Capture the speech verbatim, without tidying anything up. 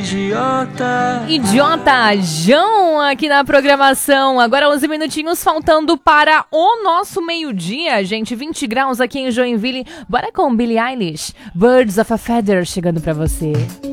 idiota. Idiota, João aqui na programação. Agora onze minutinhos faltando para o nosso meio-dia, gente. vinte graus aqui em Joinville. Bora com Billie Eilish. Birds of a Feather chegando pra você.